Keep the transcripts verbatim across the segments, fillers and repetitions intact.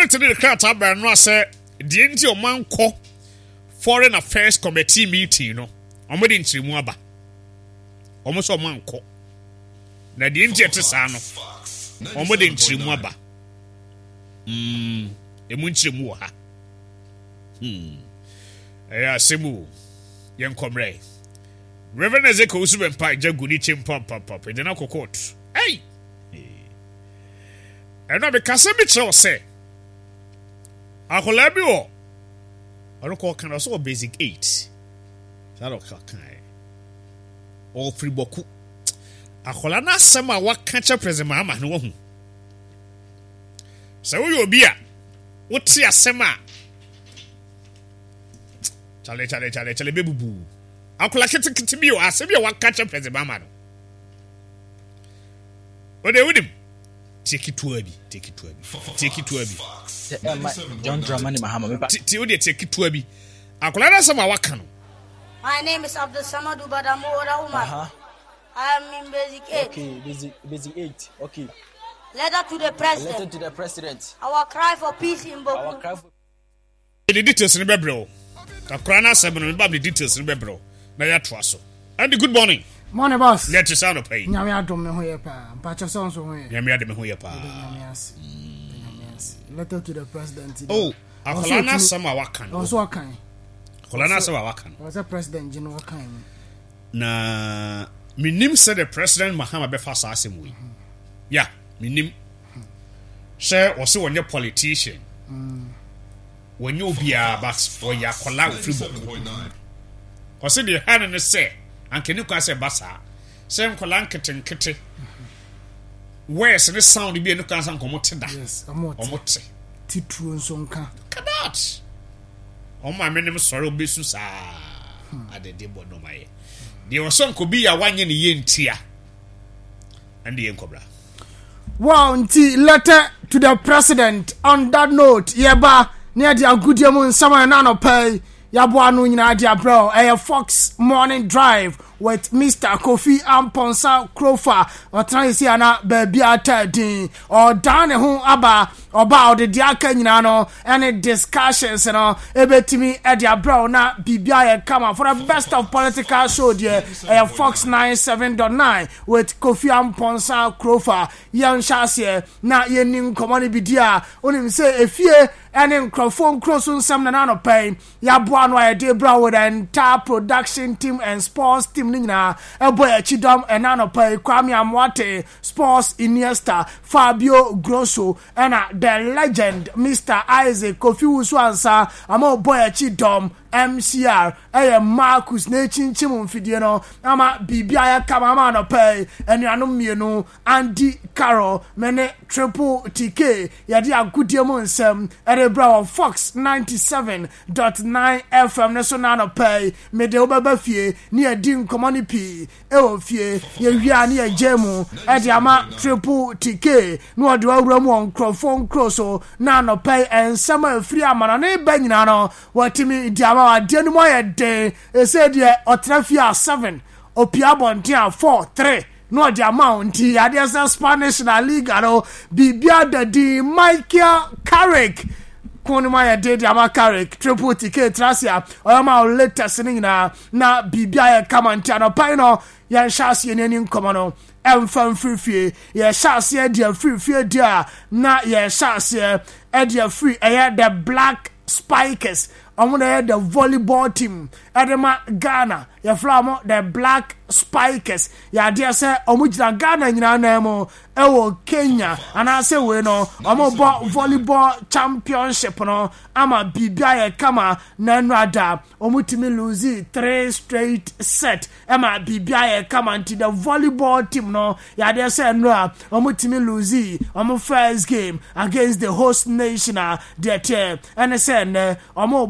Senate the crata ban no say the enti o man ko Foreign Affairs Committee meeting no. Omo de nchirimu aba. Omo so man ko. Na the enti ete sa no. Omo de nchirimu aba. Mm, emu nchirimu ha. Hmm. Eya semu yen komre. Reverend Ezekiel Usubempa jaguni chimpa papa. E de na kokot. Hey. And I be kase bi tro say. Akola bi wo. Oro ko kan so basic eight. That ok kan. All free boku. Akola na asem a waka cha president Mahama no hu. Se wo yo bi a wote asem a Chale chale chale chale bebubu. Akola kete kete bi o asem bi waka cha president Mahama no. Ode wudim. Take it to Abi. Take it to Abi. Take it to Abi. John Dramani Mahama. Take it to Abi. Akola sama wakano. My name is Abdul Samad Ubadamu Ora Umar. Uh-huh. I am in basic eight. Okay, basic basic eight. Okay. Letter to the president. Letter to the president. Our cry for peace in Boku. Our cry for the details in Bebro. Akola seven and the details in Bebro. Na ya twaso. And good morning. Morning, boss. Let us sound of pain. Nyame adom me ho ye pa. Pacha songs ho ye. Nyame adom me ho ye pa. Letter to the president. Oh, akola na sama wakan. Also wakan. Akola na sama wakan. Was a president jino wakan. Na minim said the president Mahama be fa sa asem we. Yeah, minim. Share or so when you politician. When you be a but for ya akola free book. Cause the hand and say and can you say basa same kolan keten kete where's the sound be no kan san komote da yes omote titru nso nka kadat o ma menem sori obesu sa adede bono maye de oson ko bi ya wanye ne yentia and the enkobra wow nti letter to the president on that note yeba near the agudie mu nsama na no pay Yabuanu nyina dia bro a Fox Morning Drive with Mister Kofi Amponsa Krofa or trying see ana baby atadin or down ho aba about the diaka nyina no any discussions you know ebetimi e dia bro na bibia e come for the best of political show there a Fox ninety-seven point nine with Kofi Amponsa Krofa yan shase na yenin komani bidia onim say efie any microphone cross on some na no pay Yabuanu a dey bro with the entire production team and sports team nina e boy Chidom and Nanopai Kwame Amwate Sports Iniesta Fabio Grosso and uh, the legend Mister Isaac Kofi Uswansa amo boy Chidom M C R eh Marcus Nechinchim mfidie no ama bibia ya kama ma no pay and you mienu Andy Carroll mene triple T K yadi agudie mu nsem e bro Fox ninety-seven point nine F M national no pay me de obaba fie ni adi nkomani pi e o fie ye wia ni ejemu e de ama triple T K no de awura mu on crofon crosso na no pay ensem afiri amana na ba nyina no watimi di ama ade no mo ye de e se de otrafia seven opia bontia four three no the amount the other Spanish La Liga no bibia da di Michael Carrick konima ya de ama Carrick triple T K trasia o ma latest ni na na bibia ya kamantia no pai no ya shase ni nkomo no emfam frifie ya shase dia frifie dia na ya shase e dia free e the Black Spikers I'm gonna the volleyball team Edema Ghana ya flamo the Black Spikers ya dia say omujina Ghana nyina na mo ewo Kenya ana say we no omo bo volleyball championship no ama bibia ya kama na nwada omutimi lose three straight set ama bibia ya kama anti the volleyball team no ya dia say no omutimi lose omo first game against the host nation that and say omo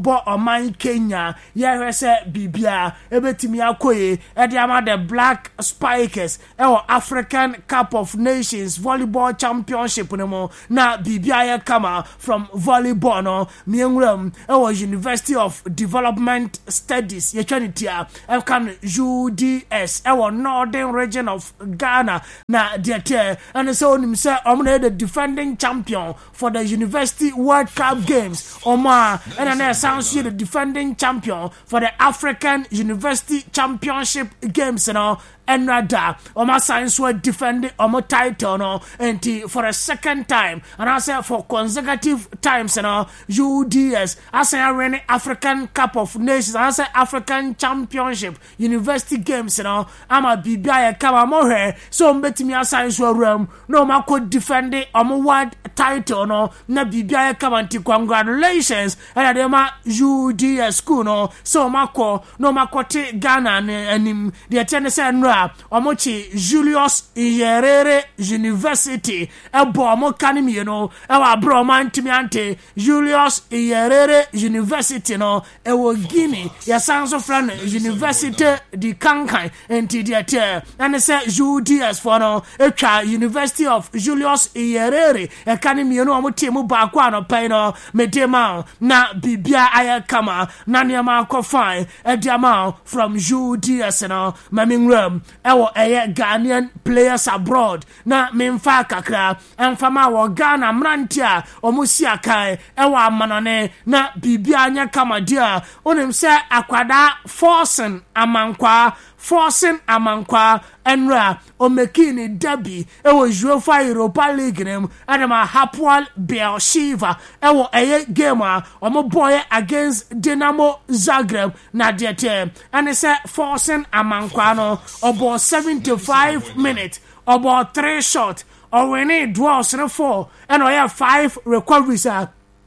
ɛbɔ ɔman Kenya yɛhwɛ sɛ bibia ebetimi akoye ɛde ama the Black Spikers ɛwɔ African Cup of Nations volleyball championship no mo na bibia yɛ kama from volleyball no mienwuram ɛwɔ University of Development Studies yɛtwanitia ɛkan U D S ɛwɔ Northern Region of Ghana na deɛte ɛne sɛ onim sɛ ɔmo na the defending champion for the University World Cup Games ɔmo a ɛna na sounds the defending champion for the African University Championship Games no and rather Oma Science were defending Omo title no and for a second time and I say for consecutive times you know U D S I say I ran African Cup of Nations I say African Championship University Games you know I'm a B B I come more so mbeti me science were room no ma could defend Omo world title no na B B I come and congratulations and I U D S school no so ma ko no ma ko te Ghana and him the attendance and Omochi Julius Nyerere University ebo omo kanim you know ewa bro man timiante Julius Nyerere University no ewo Guinea ya sanso friend University di Kankai enti diate and say U D S for no etwa University of Julius Nyerere e kanim you know omo team ba kwa no pai no medema na bibia aya kama na niam ko fine e diama from U D S no mamingram ewo eye Ghanaian players abroad na memfa kakra emfama wo Ghana mrantia omusi akai ewo amanane na bibia anya kama dia onim se akwada forcing amankwa forcing amankwa enra omekini derby ewo UEFA Europa League nem adama Hapoel Beersheva ewo eye game a omo boy against Dinamo Zagreb na diete ane se forcing amankwa no obo seventy-five minutes obo three shot or winning draws no four and we have five recoveries uh,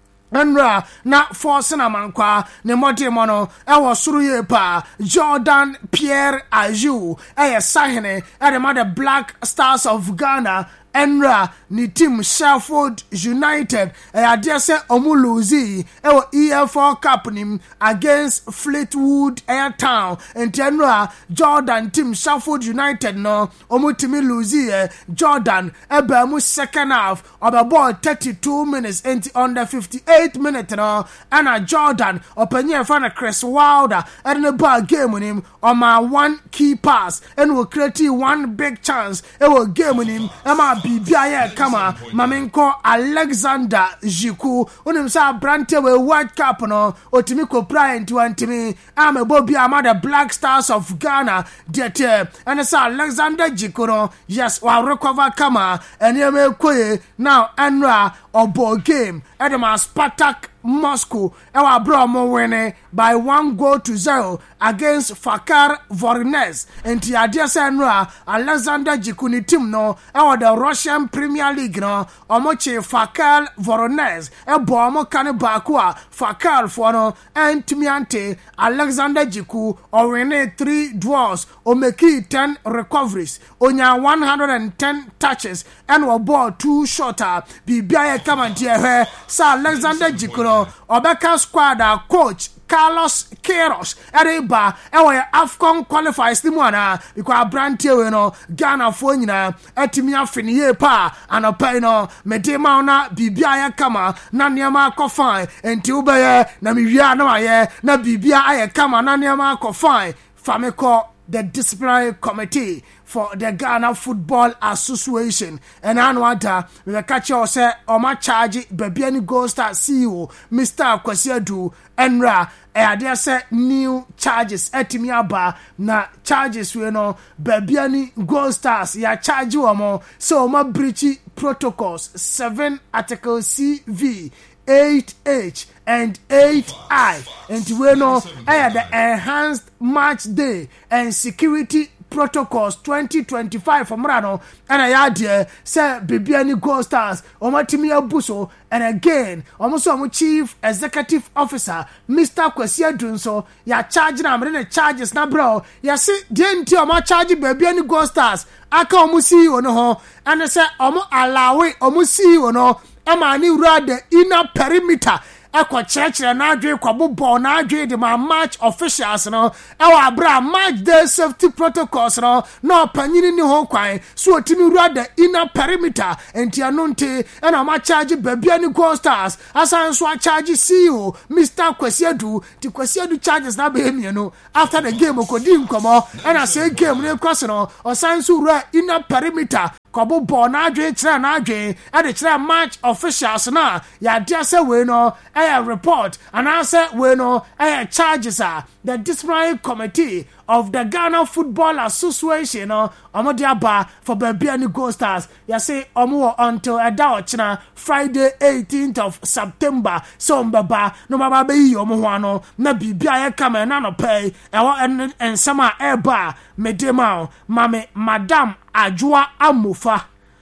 Enra na forcing amankwa ne modimo no ewo suruye pa Jordan Pierre Ayew eye sahene e the mother Black Stars of Ghana Enra ni team Sheffield United e ade se omuluzi ewo E F L Cup nim against Fleetwood Air Town and Enra Jordan team Sheffield United no omutimi luzi e Jordan ebe mu second half of the ball thirty-two minutes and under fifty-eight minutes no and Jordan openye fan Chris Wilder and the ball game nim on my one key pass and will create one big chance ewo game nim ema bibia kama mamenko Alexander Jiku unim sa brante we World Cup no otimi ko pride to antimi amebo bia ma the Black Stars of Ghana dete and sa Alexander Jiku no yes wa recover kama eneme koye now enra obo game edema Spartak Moscow ewa bro mo winning by one goal to zero against Fakar Voronezh and tiadia senra Alexander Jikuni team no ewa the Russian Premier League no omoche Fakar Voronezh e bo mo kan bakwa Fakar for no and timiante Alexander Jiku or winning three draws o make ten recoveries onya one hundred ten touches and wa ball two shotter bibia e kamantie he sa Alexander Jiku Obeka squad coach Carlos Queiroz Ereba ewe Afcon qualifiers ni mwana because brantie we no Ghana fo nyina atimi afini ye pa anopai no medema na bibia ya kama na niama akofan enti ubeye na miwia na aye na bibia aye kama na niama akofan fameko the disciplinary committee for the Ghana Football Association and anwata we catch you say oma charge baby any Gold Star C E O Mister Kwasiadu Enra e ade say new charges etimi aba na charges we no baby any Gold Stars ya charge omo so oma breach protocols seven article C V eight H and eight I and we know eh the enhanced match day and security protocols twenty twenty-five from Rano and I had here say baby any Gold Stars omatimi abuso and again almost some chief executive officer Mister Kwasiadu so ya charge na amre charges na bro ya see denti omo charge baby any Gold Stars aka omo C E O no ho and say omo allow omo C E O no Emani rather inner perimeter ekọ kyerɛkyerɛ na adwe kwabobɔ na adwe de ma match officials no ɛwɔ abra match day safety protocols no na opanyini ni ho kwan so otimi wura the inner perimeter enti ano nte ɛna ma charge babia ni Gold Stars asan so a charge C E O Mister Kwasiadu ti Kwasiadu charges na behemie no after the game okodi nkomo ɛna say game ne cross no osan so wura inner perimeter Kobo ball na adwe kyerɛ na adwe ade kyerɛ match officials na ya dia sɛ we no ɛyɛ report and answer we no ɛyɛ charges a the disciplinary committee of the Ghana Football Association no omo dia ba for babia ni Gold Stars ya say omo until ɛda ɔkyena Friday eighteenth of September so mbaba no baba be yi omo ho ano na bibia yɛ kama na no pay ɛwɔ ensama ɛba medema mame madam Ajua Amofa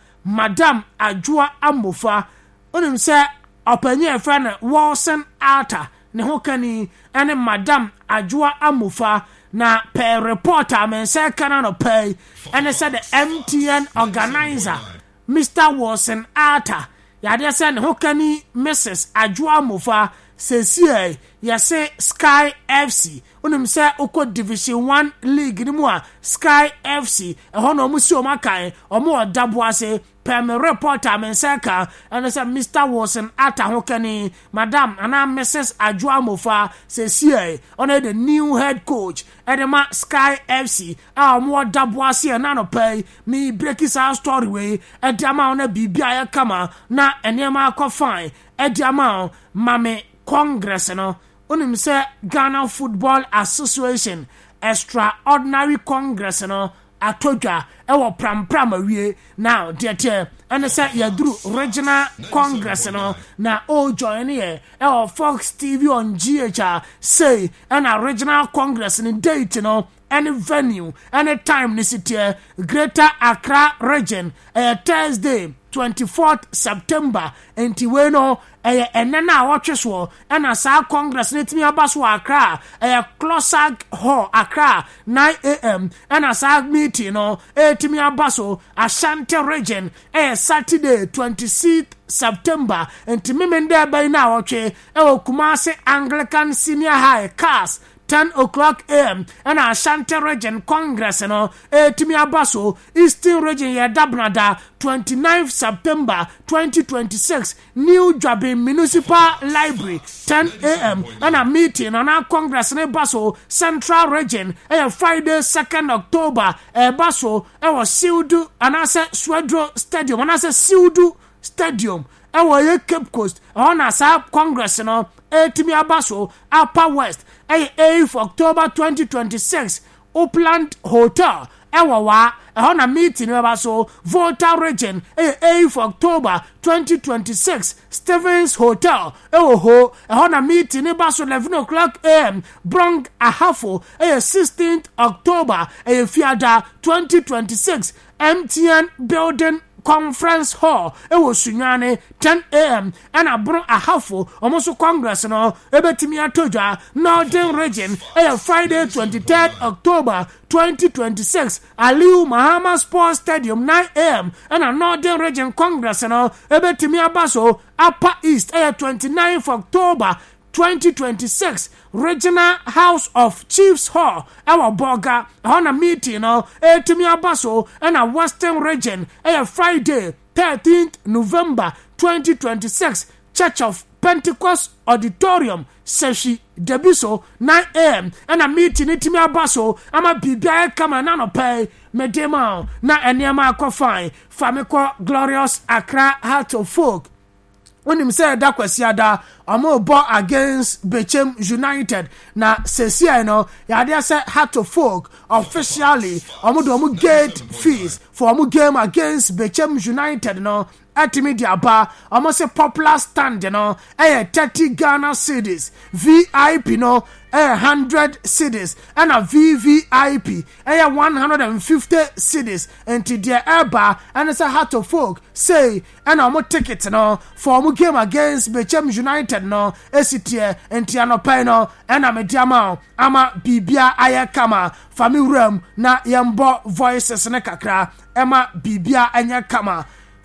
Madam Ajua Amofa onim sɛ opanye efra na Wilson Alta ne ho kani ene Madam Ajua Amofa na per reporter men sɛ kana no pay ene sɛ the M T N organizer Mister Wilson Alta yade sɛ ne ho kani Missus Ajua Amofa sesie yase Sky F C onim sɛ oko division one league ni mu a Sky F C ɛhɔ na ɔmo si ɔmo akan ɔmo ɔdabo ase pɛm reporter men sɛ ka ɛne sɛ Mister Wilson Alta ho kani Madam ana Missus Ajua Amofa sesie ɔno the new head coach ɛdema Sky F C a ɔmo ɔdabo ase ɛna no pɛi me break sa story way ɛdama ɔna bibia yɛ kama na ɛnɛma akɔ fine ɛdama mame Congress no unim say Ghana Football Association extraordinary Congress no atodwa ewo pram pram awie now dear and say yadru regional Congress no na o join here ewo Fox T V on G H R say and a regional Congress in date no any venue any time ni city Greater Accra region uh, Thursday twenty-fourth September enti we no eh enena awotwe so na sa Congress netimi abaso Accra eh Closag Hall Accra nine a m na sa meeting no etimi abaso Ashanti region eh Saturday twenty-sixth September enti memende bai na awotwe e Kumasi Anglican Senior High C A S ten o'clock a m and Ashanti region Congress no etimi abaso Eastern region ye dabnada twenty-ninth September twenty twenty-six New Dwabin Municipal Library ten a m and a meeting on our Congress ne baso Central region eh Friday second October eh baso eh was Sildu and I said Swedro Stadium and I said Sildu Stadium eh was Cape Coast on a South Congress no etimi abaso Upper West eighth October twenty twenty-six Upland Hotel ewawa ehon na meeting abaso Volta region eighth October twenty twenty-six Stevens Hotel ewo ehon na meeting abaso eleven o'clock a m Brong Ahafo sixteenth October efiada twenty twenty-six M T N building Conference Hall ewo sunyane ten a m and abro ahafo omoso Congress no ebetimi atodwa Northern region eh Friday twenty-third October twenty twenty-six Aliu Mahama Sports Stadium nine a m and a Northern region Congress no ebetimi abaso Upper East eh twenty-ninth October twenty twenty-six Regional House of Chiefs Hall our boga on a meeting no etimi abaso and a Western region eh Friday thirteenth November twenty twenty-six Church of Pentecost Auditorium Seshi Debiso nine a m and a meeting etimi abaso ama bibia kama na no pay medema na eniema akofan famiko Glorious Accra Heart of Folk Unim say da kwasiada omo bo against Bechem United na sesia no yade say Heart of Folk officially omo do omo gate fees for omo game against Bechem United no atimi dia ba omo say popular stand no eh thirty Ghana cedis V I P no eh one hundred cedis and a V V I P eh one hundred fifty cedis enti dia eba and say Heart of Folk say and omo ticket no for omo game against Bechem United no esitie enti anopai no and amediama ama bibia ayekama family room na yembo voices ne kakra ema bibia anya kama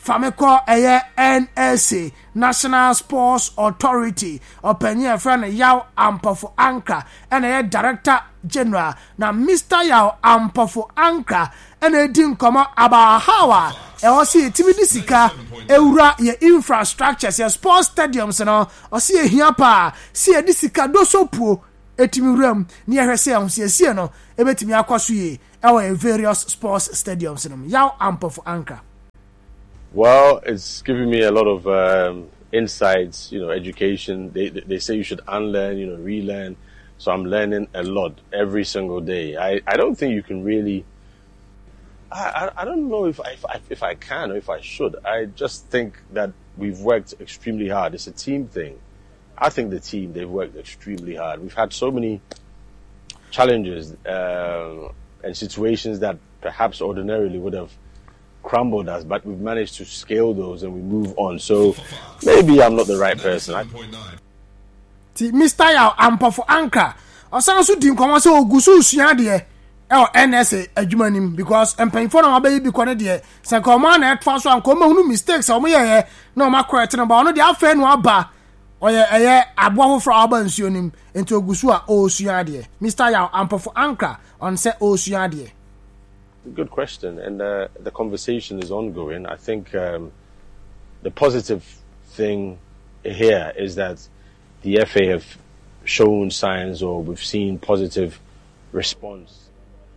fameko eye N S A National Sports Authority openye friend Yaw Ampofo Anka and eye Director General na Mister Yaw Ampofo Anka and e din komo about how e o si timidi sika ewura ye infrastructures ye sports stadiums no o si ehia pa si e disika do sopuo etimi ram ni ehwese ahosiesie no ebetimi akwaso ye e various sports stadiums no Yaw Ampofo Anka. Well, it's giving me a lot of um, insights, you know, education. They they say you should unlearn, you know, relearn. So I'm learning a lot every single day. I, I don't think you can really. I, I, I don't know if I, if I if I can or if I should. I just think that we've worked extremely hard. It's a team thing. I think the team, they've worked extremely hard. We've had so many challenges uh, and situations that perhaps ordinarily would have crumbled us, but we've managed to scale those and we move on. So maybe I'm not the right person. I... Mister Yaw Ampofo Anka osan so di nkomo se ogusu usua de e N S A adwumanim because empanfo na abayi bi kone de se nkomo na etfa so anko ma hunu mistakes o mo ye na o ma correct na ba ono de afa no aba oye eye abo hofro aba nsuonim enti ogusu a o usua de Mister Yaw Ampofo Anka on se o usua de. Good question, and uh, the conversation is ongoing. I think um, the positive thing here is that the F A have shown signs, or we've seen positive response.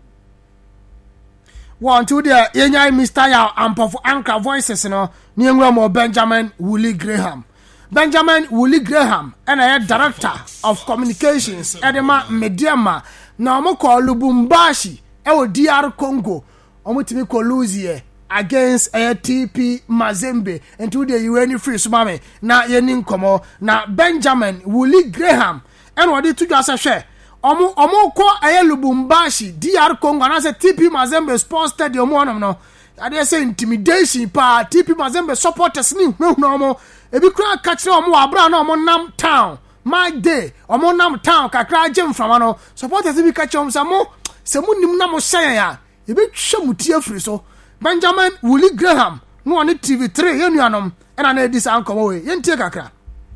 One, two, there, Yenya Mister Yaw Ampofo Anka voices, you know, Niengwe Benjamin Woolley Graham. Benjamin Woolley Graham, and I Director of Communications, Edema Mediama, na mo call Lubumbashi. Ewo D R Congo omutimi koluzie against a T P Mazembe into the U N free sumame na yeni nkomo na Benjamin Woolley Graham and wadi to just share omo omo ko aye Lubumbashi D R Congo na se T P Mazembe sports stadium one no ade say intimidation pa T P Mazembe supporters ni no no ebi kura catch omo abra na omo nam town my day omo nam town kakra gem from no supporters bi catch omo samo Semunim na mo shaya ya ebe twamutie free so Benjamin Woolley Graham no on T V three yenuanom and na dis ankomo we yentie kakra.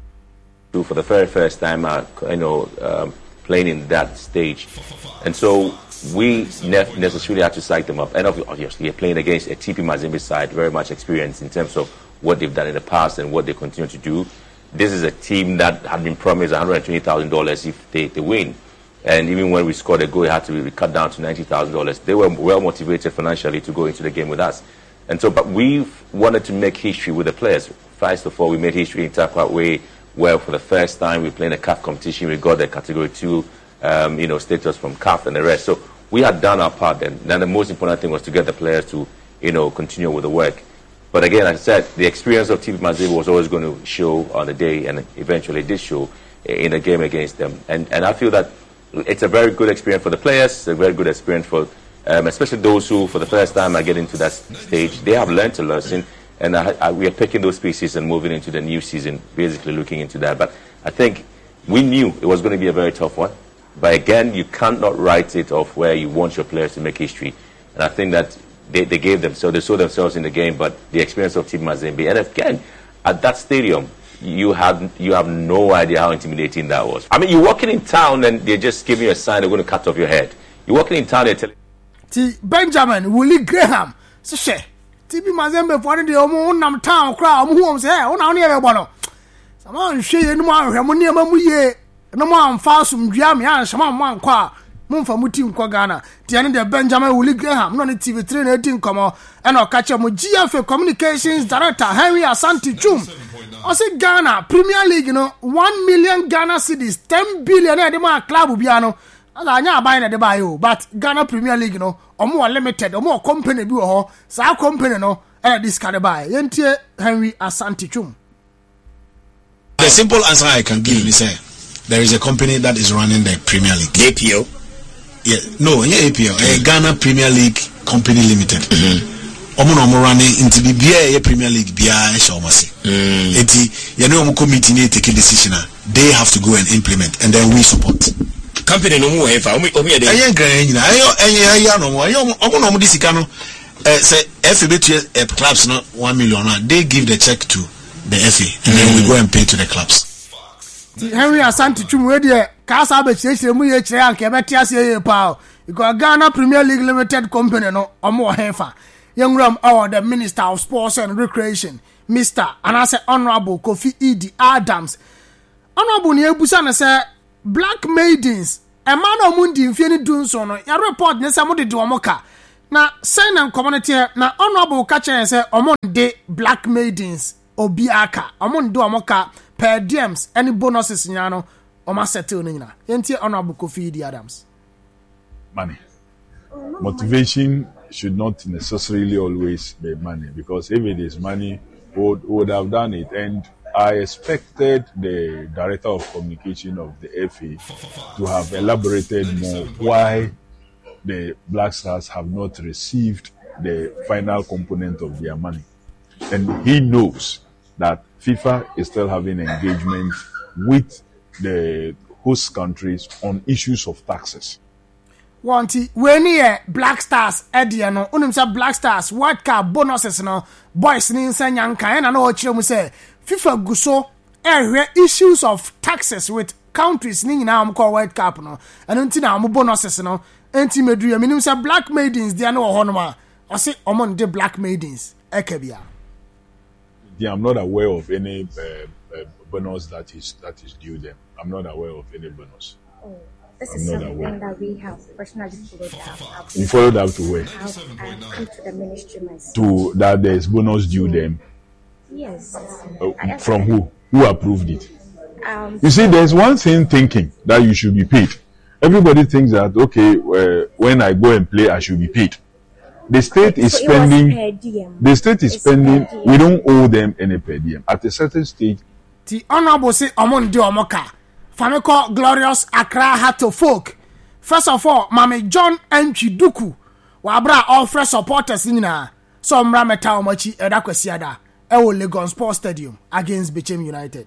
For the very first time uh, you know um, playing in that stage, and so we ne- necessarily had to psych them up, and obviously you're playing against a T P Mazembe side very much experienced in terms of what they've done in the past and what they continue to do. This is a team that had been promised one hundred twenty thousand dollars if they, they win. And even when we scored a goal, it had to be cut down to ninety thousand dollars. They were well motivated financially to go into the game with us. And so, but we wanted to make history with the players. First of all, we made history in Takwa Way, where for the first time we played a C A F competition. We got the category two, um, you know, status from C A F and the rest. So we had done our part then. Then the most important thing was to get the players to, you know, continue with the work. But again, like I said, the experience of T P Mazembe was always going to show on the day, and eventually did show in a game against them. And and I feel that it's a very good experience for the players. It's a very good experience for, um, especially those who, for the first time, are getting to that stage. They have learned a lesson, and I, I, we are picking those pieces and moving into the new season, basically looking into that. But I think we knew it was going to be a very tough one. But again, you cannot write it off where you want your players to make history. And I think that they, they gave them, so they saw themselves in the game, but the experience of T P Mazembe. And again, at that stadium, you have you have no idea how intimidating that was. I mean, you're walking in town and they're just giving you a sign they're going to cut off your head. You're walking in town, they're telling T. Benjamin Woolley Graham. So, she T P Mazembe for the Omo Nam town crowd, who say, oh, now near a bono. Someone she no more, Ramonia Mamuye, no more Fasum Giami, and some one qua. Mumfa muti mkwa Ghana. Tiani de Benjamin Woolley Graham. No ni T V three na edi nkomo. Eno kache mo G F A Communications Director Henry Asante Chum. Ose Ghana Premier League, you know, one million Ghana cedis, ten billion e de ma club bia no. Ala anya abai na de ba yo. But Ghana Premier League, you know, omo limited, omo company bi wo ho. Sa company no e dis ka de ba. Yentie Henry Asante Chum. The simple answer I can give is say there is a company that is running the Premier League. A P L. Yeah, no, yeah, A P L, mm-hmm. a Ghana Premier League Company Limited. Omo no mo running into the B A Premier League B I so almost. Eti, you know, omo committee need take a decision. They have to go and implement, and then we support. Company no more ever. Omo omo dey. Ayen gran nyina. Ayo ayen ayen no mo. Ayo omo no mo disika no. uh, say F A B to uh, clubs not one million. They give the check to the F A, and mm. then we go and pay to the clubs. Henry Asante Chumwedi, Casa Bechi, Muye and Kebetias Pao. You got Ghana Premier League Limited Company no or more hefa. Young Ram or the Minister of Sports and Recreation, Mister and I say Honorable Kofi Edi Adams. Honorable Niebusana say Black Maidens, a man of Mundi Infini Dunson, ya report Nesamudi Duamoka. Na sign and community na Honorable Kacha say Omon de Black Maidens Obiaka, Omon Duamoka. Per diems, any bonuses in Yano, or my settle Nina. Yenti Honorable Kofi Edi Adams. Money. Motivation should not necessarily always be money, because if it is money, would would have done it. And I expected the Director of Communication of the F A to have elaborated more why the Black Stars have not received the final component of their money. And he knows that FIFA is still having engagement with the host countries on issues of taxes. Wanti when here Black Stars Ediano, unimsa Black Stars World Cup bonuses no boys ni nsanyanka and I know what you say FIFA guso area issues of taxes with countries ni na am call World Cup no and unti na am bonuses no enti medu ya minimsa Black Maidens dia no honoma o say omon de Black Maidens ekebia. Yeah, I'm not aware of any uh, uh, bonus that is that is due them. I'm not aware of any bonus. Oh, this I'm is not something aware. that we have personally followed up. You followed up to where? I've, I've come to the ministry myself. To that there's bonus due them. Yes. Uh, from who? Who approved it? Um, you see, there's one thing thinking that you should be paid. Everybody thinks that okay, uh, when I go and play, I should be paid. The state is so spending. The state is it's spending. We don't owe them any per diem. At a certain stage. The Honorable say Omon de Omoka. Famiko Glorious Accra Hato Folk. First of all, Mami John Enchi Duku. Wabra all fresh supporters nina. So Mrameta Omochi Edakwesiada. Ewo Legon Sports Stadium against Bechem United.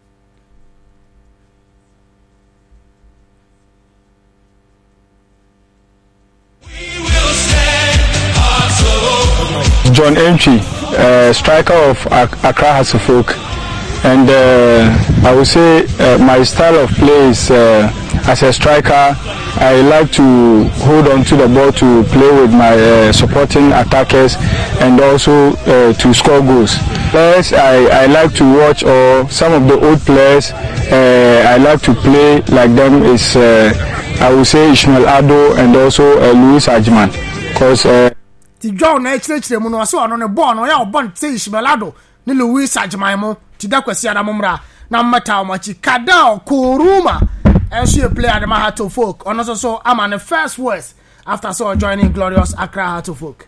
John Entry, uh, striker of Ak- Accra Hearts of Oak, and uh, I would say uh, my style of play is uh, as a striker. I like to hold on to the ball to play with my uh, supporting attackers and also uh, to score goals. Players I, I like to watch, or some of the old players uh, I like to play like them is uh, I would say Ishmael Ado and also uh, Louis Ajman, because. Uh, Ti John na echire mu no so ono ne ball no ya obon te Ishmelado ne Louis Ajman mo ti da kwasi ada momra na mmata omachi Kadal Kuruma enso a player the Hearts of Folk ono so so am an first words after so joining Glorious Accra Hearts of Folk.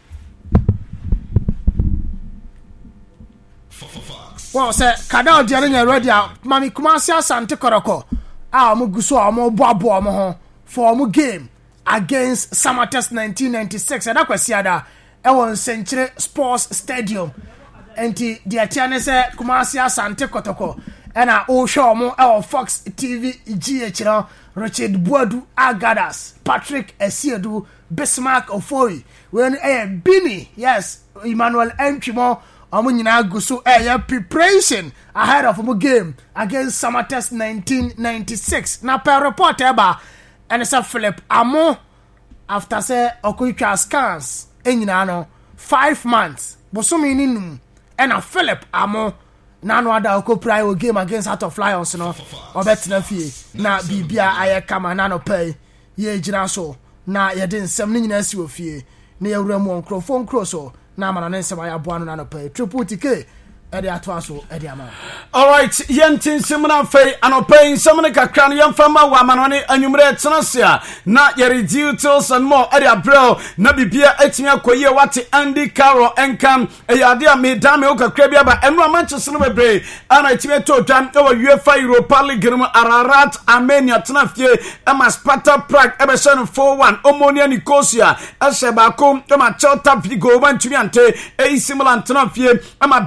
Well say Kadal dia na ready mami Kumasi Asante Koroko a mo guso a mo boabo mo ho for mo game against Samatex nineteen ninety-six and akwasiada e won Century Sports Stadium enti the atiane se Kumasi Asante Kotoko and a o show mo e Fox T V G H no Richard Boadu Agadas Patrick Esiedu Bismarck Ofori when e Bini yes Emmanuel Enchimo omo nyina guso e preparation ahead of mo game against Samatex nineteen ninety-six na per report eba and it's a Philip Amo after say Okoitwa scans enyina no five months bosomi ninum and a Philip Amo na no ada okoprai o game against Heart of Lions no obetina fie na bibia aye kama na no pay ye gina so na ye den nsem ni nyina si ofie na ye wura mu onkrofo nkro so na mana ne nsem aye boa no na no pay triple T K edi atwaso edi ama. All right, yentin simuna fei anopai samene kakra no yemfama wa manone anwumre tsenasia na ye reduce and more edi abro na bibia atimi akoye wate Andy Carroll enkam eyade a me dame okakra bia ba enu Manchester no bebre ana atimi to dwan e wa UEFA Europa League no Ararat Armenia tenafie ema Sparta Prague ebe shen four one Omonia Nicosia ese ba kom ema Celta Vigo ban tumi ante e similar tenafie ema Benfica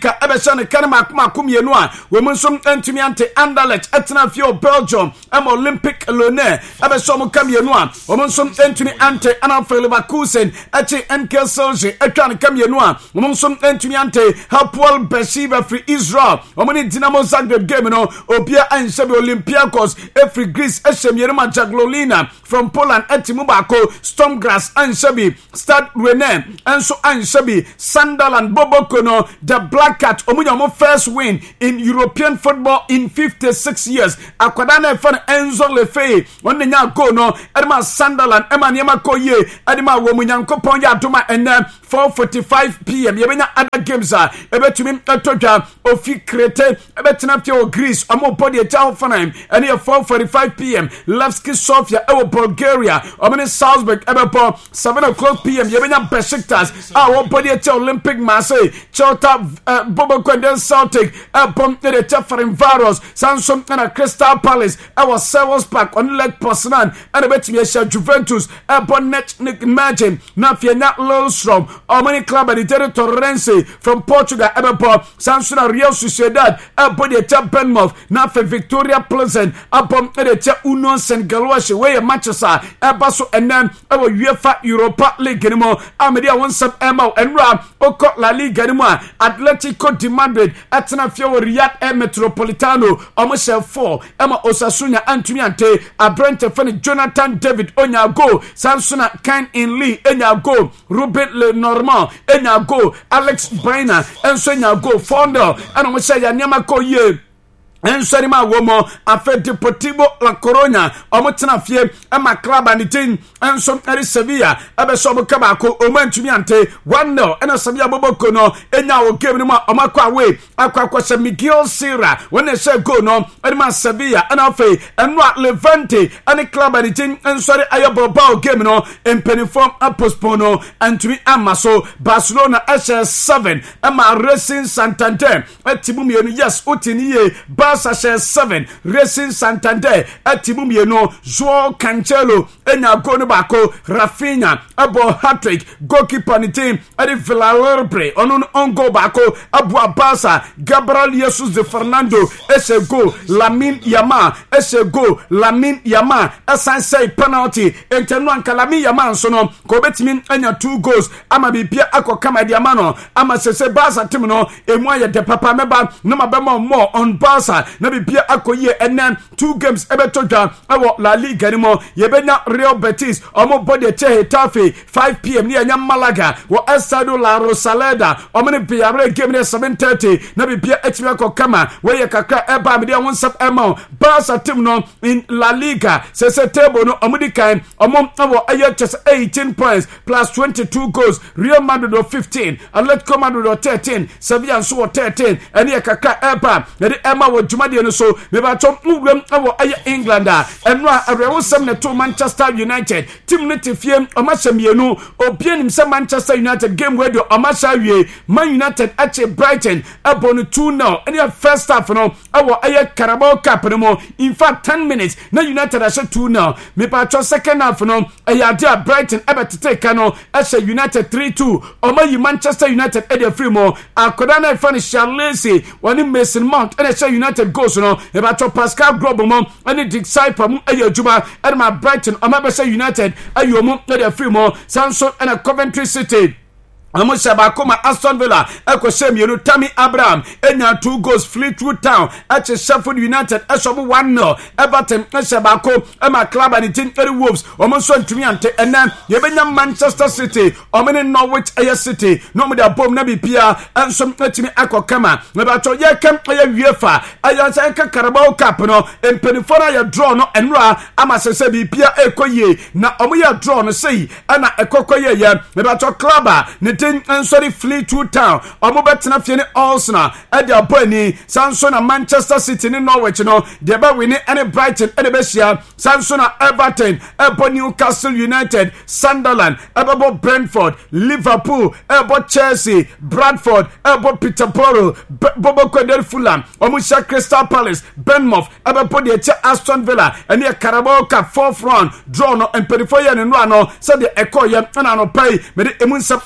Benfica ebesha kan makoma komienu a we mu nso antumi ante Anderlecht etena fie Belgium am Olympic Lyonnais ebesha mo kamienu a we mu nso antumi ante Anadolu Leverkusen eche N K Celje etwa ne kamienu a we mu nso antumi ante Hapoel Beersheba free Israel we mu ni Dinamo Zagreb game no obia ansebe Olympiacos every Greece eshemienu ma Jagiellona from Poland etimu bako Stormgrass ansebe Stade Rennais enso ansebe Sunderland Bobokono the Black Cat omunyo first win in European football in fifty-six years akwada na fan Enzo Lefebvre wonne nya go no edema Sunderland ema niema koye edema wo munyankopon ya doma ene four forty-five p m yebenya other games a ebetumi atodwa ofi Crete ebetena fie o Greece amo body e cha fanam ene four forty-five p m Levski Sofia ewo Bulgaria omene Salzburg ebebo seven o'clock p m yebenya Besiktas a wo body e cha Olympic Marseille Chota uh, Bobo Kwenden Celtic ebom e cha Ferencvaros Samsung na Crystal Palace ewo Selhurst Park on leg Poznan ene betumi e cha Juventus ebon net imagine na fie na Lillestrøm omene club at the Torrense from Portugal ebebo Samsung Real Sociedad ebon e cha Bournemouth na fe Victoria Pleasant abom e cha Union Saint-Gilloise we Manchester ebaso enen ewo UEFA Europa League ni mo amedia won sub ema enra oko La Liga ni mo Atletico de Madrid atena fie wo Riyadh Air Metropolitano omo shell four ema Osasuna antumi ante Abrante fani Jonathan David Onyago Samsuna Kan In Lee Onyago Ruben Lenormand Onyago Alex Baina enso Onyago Fondel ana mo shell ya nyama ko ye ensori ma womo afe Deportivo La Coruña omotena fie ema club anitin enso eri Sevilla ebe so bo kabako omantumi ante one nil ena Sevilla boboko no enya wo game ni ma omakwa away akwakwa se Miguel Sierra when they say go no eri ma Sevilla ena fe enwa Levante ani club anitin ensori ayobo ba game no empeniform postpone antumi amaso Barcelona S S seven ema Racing Santander etimu mienu yes utiniye Sasha seven Racing Santander atimu mieno Joao Cancelo enya gonu bako Rafinha abo hat-trick goalkeeper ni team adi Villarreal onun ongo bako abu Abasa Gabriel Jesus de Fernando ese go Lamine Yamal ese go Lamine Yamal asan say penalty entenu anka Lamine Yamal so no ko betimi enya two goals ama bibia akokama di amano ama sese Barca team no emu aye de papa meba no mabema more on Barca na bibia akoye enen two games ebetodwa ewo La Liga ni mo yebenya Real Betis omo body che Hetafe five p m ni anya Malaga wo Estadio La Rosaleda omo Villarreal game ni seven thirty na bibia etimi akokama we ye kakra eba me dia won sap ema Barca team no in La Liga sese table no omo di kan omo ewo aye just eighteen points plus twenty-two goals Real Madrid of fifteen Atletico Madrid of thirteen Sevilla so thirteen eni ye kakra eba na ema wo jumade no so me ba tom nwuram awo aye England a eno a arewo sem ne to Manchester United team ne tefie omashamienu obienim se Manchester United game we do omashawie Man United ache Brighton abonu two nil eni first half no awo aye Carabao Cup no mo in fact ten minutes na United ashe two nil me ba cho second half no aye ade Brighton ebetete ka no ashe United three two omayi Manchester United e de free mo akoda na fani Charlese woni Mason Mount ene ashe United goals no e ba to Pascal Grobo mo ene Dick Cyper mu aye adwuma ene ma Brighton omabese United ayo mo e de free mo Samson ene Coventry City Amo Shabakoma Aston Villa ekose mienu Tammy Abraham enya two goals Fleetwood Town eche Sheffield United esobo one nil Everton Shabako ema club and tin eri Wolves omo so ntumi ante ena yebenya Manchester City omene Norwich Air City no mo da bom na bipia enso etimi akokama me ba to ye kem aye UEFA aye se ka Carabao Cup no empenifora ya draw no enra ama sese bipia ekoye na omo ya draw no sei ana ekokoye ye me ba to club ne and sorry Fleetwood Town omo betena fie ne Arsenal e de abani Samson na Manchester City ne Norwich no de ba win any Brighton e de be shia Samson na Everton e Newcastle United Sunderland e bo Brentford Liverpool e bo Chelsea Bradford e bo Peterborough Bobo Kwendel Fulham omo sha Crystal Palace Bournemouth e bo de Aston Villa and the Carabao Cup fourth round draw no and twenty-four year no no so the ekoye na no pay me de emunsap ama wo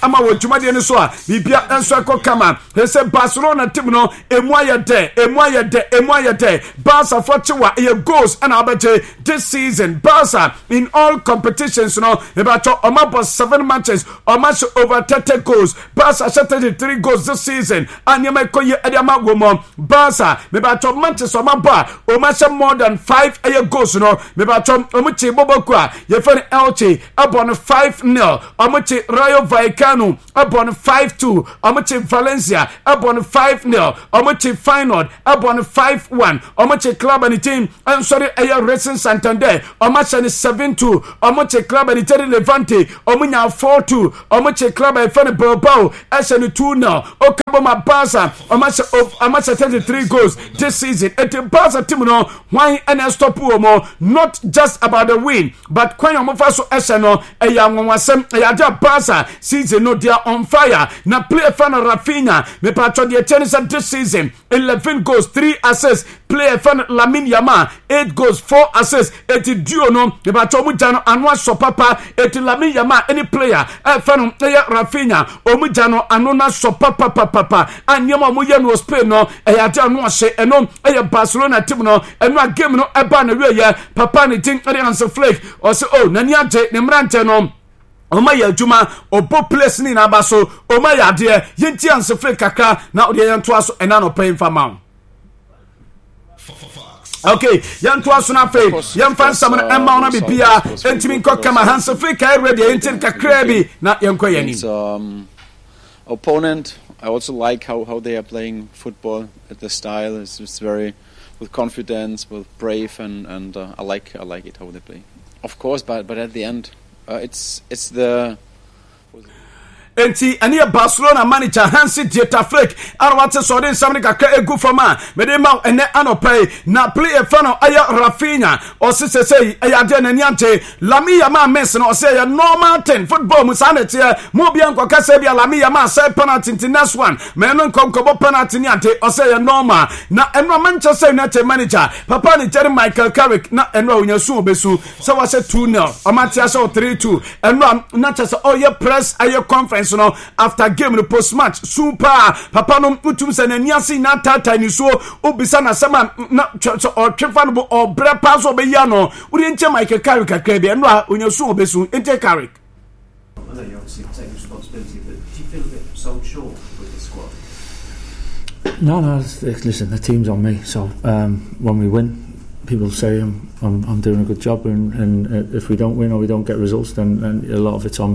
dwumade no so a bibia enso ekọ kama he say Barcelona team no emu ayede emu ayede emu ayede Barca for chiwa e goals and abaje this season. Barca in all competitions no about omabo seven matches omash over thirty goals. Barca shot thirty-three goals this season and you make koye ediama womo Barca me about Manchester omabo omash more than five aye goals no me about omuchi bobokwa ye fen Elche upon five nil omuchi Rayo Vallecano upon five two omuchi Valencia upon five nil omuchi Feyenoord upon five one omuchi club and team I'm sorry aye Racing Santander omuchi seven two omuchi club and team Levante omunya four two omuchi club and fen Bilbao ashen two nil okabo ma Barca omuchi omuchi thirty-three goals this season. It is Barca team no why and stop mo not just about the win but when you move so eseno e ya nwasem e ya da Barca season no they are on fire na player fan Rafinha me patcho the tennis this season eleven goals three assists player fan Lamine Yamal eight goals four assists et duo no me patcho mu jano anwa so papa et Lamine Yamal any player e fan player Rafinha omu jano anona so papa papa anyama mu ye no Spain no e ya da no hye eno e Barcelona team no eno game no e ba na we ye papa ni tin e answer flake or say oh nani ante ne mrante no Oma ya juma obo place ni na baso oma ya de yenti anse flake kakra na ode yanto aso ena no pay fa ma okay yanto aso na fe yan fan sam na emma na bibia entimi nko kama hanse flake I ready yenti kakra bi na yanko yani um opponent. I also like how how they are playing football. The style is it's very with confidence, with brave, and and uh, I like I like it how they play. Of course, but but at the end, uh, it's it's the. Enti ania Barcelona manager Hansi Dieter Flick arwate so den samne kakra egu fama mede ma ene anopai na play fano aya Rafinha o se se sei aya de na niante Lamine Yamal miss no say ya normal ten football musanete mo bia nko kasa bia Lamine Yamal say penalty in next one me no nko nko penalty niante o say ya normal na eno Manchester United manager papa ni Jerry Michael Carrick na eno onyasu obesu so wa say two nil o matia say three two eno na chese o ye press aya conference no after game the post match super papa no utum se na niase na tata ni so obisa na sama na o twefa no o bre pass o be ya no uri enche Michael Carrick akra bi eno a onyasu obesu ente Carrick. I know you obviously take responsibility, but do you feel a bit sold short with the squad? No, no. Listen, the team's on me. So um, when we win, people say I'm, I'm, I'm doing a good job, and, and uh, if we don't win or we don't get results, then, then a lot of it's on me.